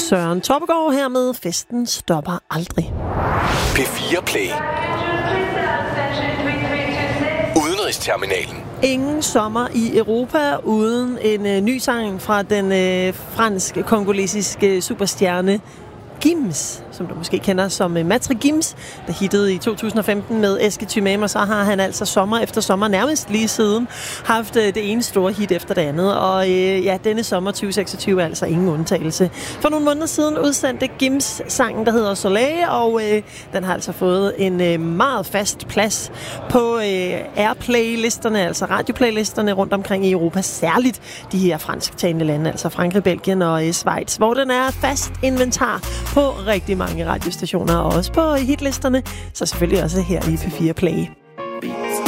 Søren Troppegaard her med Festen stopper aldrig. P4 Play. Udenrigsterminalen. Ingen sommer i Europa uden en ny sang fra den fransk-kongolesiske superstjerne Gims, som du måske kender som Matre Gims, der hittede i 2015 med Eske Thymame, og så har han altså sommer efter sommer nærmest lige siden haft det ene store hit efter det andet. Og denne sommer 2026 er altså ingen undtagelse. For nogle måneder siden udsendte Gims sangen, der hedder Soleil, og den har altså fået en meget fast plads på Airplay-listerne, altså radioplaylisterne rundt omkring i Europa, særligt de her fransktalende lande, altså Frankrig, Belgien og Schweiz, hvor den er fast inventar på rigtig mange radiostationer, og også på hitlisterne, så selvfølgelig også her i P4 Play.